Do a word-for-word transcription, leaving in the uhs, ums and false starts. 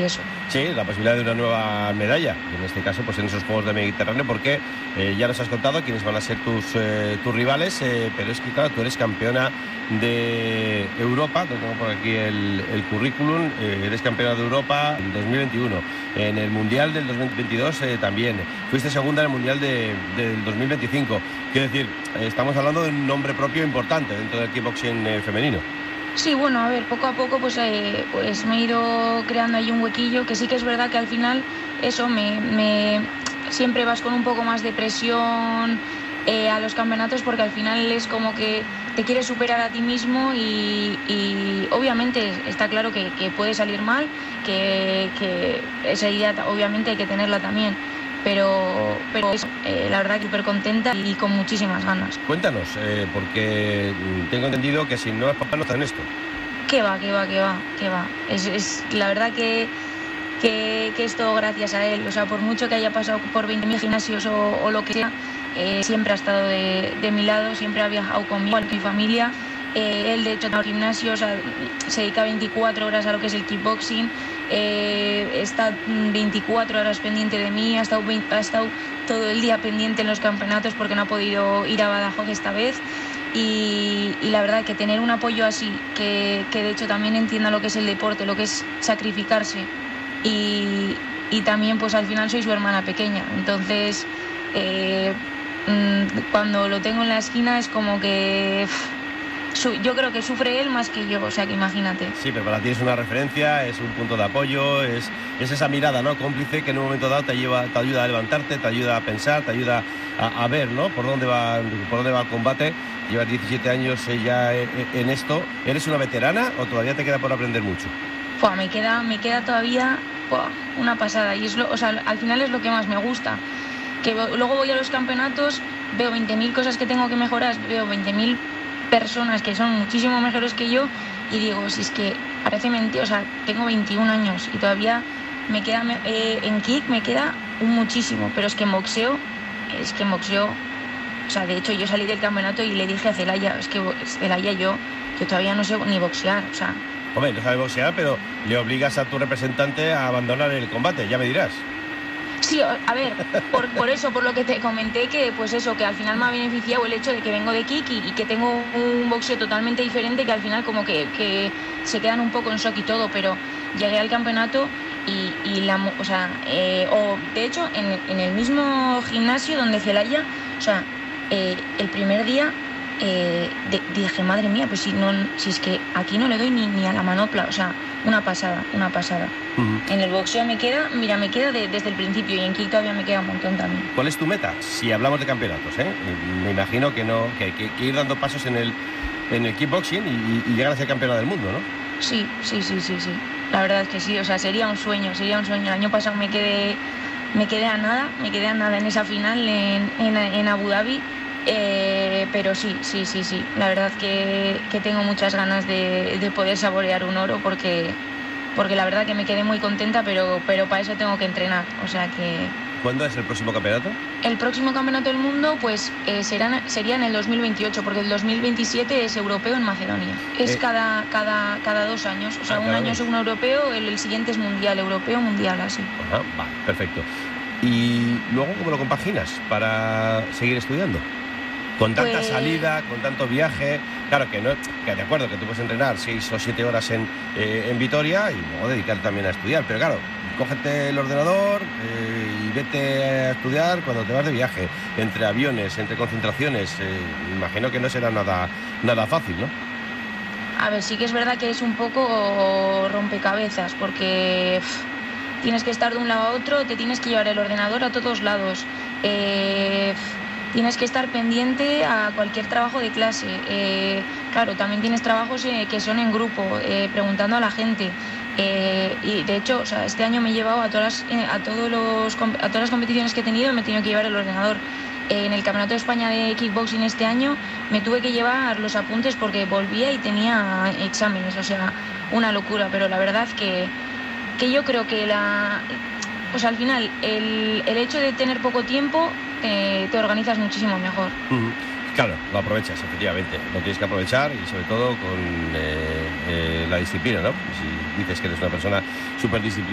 eso. Sí, la posibilidad de una nueva medalla, en este caso pues en esos Juegos del Mediterráneo, porque eh, ya nos has contado quiénes van a ser tus, eh, tus rivales, eh, pero es que claro, tú eres campeona de Europa, tengo por aquí el, el currículum, eh, eres campeona de Europa en dos mil veintiuno, en el Mundial del dos mil veintidós eh, también, fuiste segunda en el Mundial de, del dos mil veinticinco, quiero decir, eh, estamos hablando de un nombre propio importante dentro del kickboxing eh, femenino. Sí, bueno, a ver, poco a poco pues, eh, pues me he ido creando ahí un huequillo, que sí que es verdad que al final eso me, me siempre vas con un poco más de presión eh, a los campeonatos, porque al final es como que te quieres superar a ti mismo y, y obviamente está claro que, que puede salir mal, que, que esa idea obviamente hay que tenerla también. Pero, pero eso, eh, la verdad que súper contenta y con muchísimas ganas. Cuéntanos, eh, porque tengo entendido que si no es papá no está en esto. Que va, que va, que va, que va. Es, es la verdad que, que, que es todo gracias a él. O sea, por mucho que haya pasado por veinte mil gimnasios o, o lo que sea, eh, siempre ha estado de, de mi lado, siempre ha viajado conmigo, con mi familia. Eh, él, de hecho, en el gimnasio, o sea, se dedica veinticuatro horas a lo que es el kickboxing. Eh, está veinticuatro horas pendiente de mí, ha estado, ha estado todo el día pendiente en los campeonatos porque no ha podido ir a Badajoz esta vez. Y, y la verdad que tener un apoyo así, que, que de hecho también entienda lo que es el deporte, lo que es sacrificarse, y, y también pues al final soy su hermana pequeña, entonces eh, cuando lo tengo en la esquina es como que pff, yo creo que sufre él más que yo, o sea que imagínate. Sí, pero para ti es una referencia, es un punto de apoyo, es, es esa mirada, ¿no?, cómplice, que en un momento dado te, lleva, te ayuda a levantarte, te ayuda a pensar, te ayuda a, a ver, ¿no?, por dónde va, por dónde va el combate. Llevas diecisiete años ya en esto. ¿Eres una veterana o todavía te queda por aprender mucho? Pues me queda, me queda todavía pues, una pasada, y es lo, o sea, al final es lo que más me gusta. Que luego voy a los campeonatos, veo veinte mil cosas que tengo que mejorar, veo veinte mil personas que son muchísimo mejores que yo y digo, si es que parece mentira, o sea, tengo veintiún años y todavía me queda, eh, en kick me queda un muchísimo, pero es que en boxeo, es que en boxeo, o sea, de hecho yo salí del campeonato y le dije a Celaya, es que Celaya yo, yo todavía no sé ni boxear, o sea. Hombre, no sabes boxear, pero le obligas a tu representante a abandonar el combate, ya me dirás. Sí, a ver, por, por eso, por lo que te comenté, que pues eso, que al final me ha beneficiado el hecho de que vengo de kick y, y que tengo un boxeo totalmente diferente, que al final como que, que se quedan un poco en shock y todo, pero llegué al campeonato y, y la, o sea, eh, o de hecho en, en el mismo gimnasio donde Celaya, o sea, eh, el primer día eh, de, dije, madre mía, pues si no, si es que aquí no le doy ni, ni a la manopla, o sea, una pasada, una pasada. Uh-huh. En el boxeo me queda, mira, me queda de, desde el principio, y en kick todavía me queda un montón también. ¿Cuál es tu meta? Si hablamos de campeonatos, ¿eh? Me imagino que no, que hay que, que ir dando pasos en el, en el kickboxing y, y llegar a ser campeona del mundo, ¿no? Sí, sí, sí, sí, sí. La verdad es que sí, o sea, sería un sueño, sería un sueño. El año pasado me quedé, me quedé a nada, me quedé a nada en esa final en, en, en Abu Dhabi. Eh, pero sí, sí, sí, sí. La verdad que, que tengo muchas ganas de, de poder saborear un oro porque, porque la verdad que me quedé muy contenta, pero, pero para eso tengo que entrenar. O sea que. ¿Cuándo es el próximo campeonato? El próximo campeonato del mundo, pues eh, será, sería en el dos mil veintiocho, porque el dos mil veintisiete es europeo en Macedonia. Es eh, cada, cada, cada dos años. O sea, ah, un año es un europeo, el, el siguiente es mundial, europeo, mundial, así. Ajá, va, perfecto. ¿Y luego cómo lo compaginas para seguir estudiando? Con tanta pues... salida, con tanto viaje, claro que no, que de acuerdo que tú puedes entrenar seis o siete horas en, eh, en Vitoria y luego dedicarte también a estudiar, pero claro, cógete el ordenador eh, y vete a estudiar cuando te vas de viaje, entre aviones, entre concentraciones, eh, imagino que no será nada, nada fácil, ¿no? A ver, sí que es verdad que es un poco rompecabezas, porque pff, tienes que estar de un lado a otro, te tienes que llevar el ordenador a todos lados, eh... tienes que estar pendiente a cualquier trabajo de clase. Eh, claro, también tienes trabajos eh, que son en grupo, eh, preguntando a la gente. Eh, y de hecho, o sea, este año me he llevado a todas, las, eh, a, todos los, a todas las competiciones que he tenido, me he tenido que llevar el ordenador. Eh, en el Campeonato de España de Kickboxing este año me tuve que llevar los apuntes porque volvía y tenía exámenes. O sea, una locura. Pero la verdad que, que yo creo que la... O sea, al final, el, el hecho de tener poco tiempo... Eh, te organizas muchísimo mejor. Uh-huh. Claro, lo aprovechas, efectivamente. Lo tienes que aprovechar y sobre todo con eh, eh, la disciplina, ¿no? Si dices que eres una persona súper disciplinada.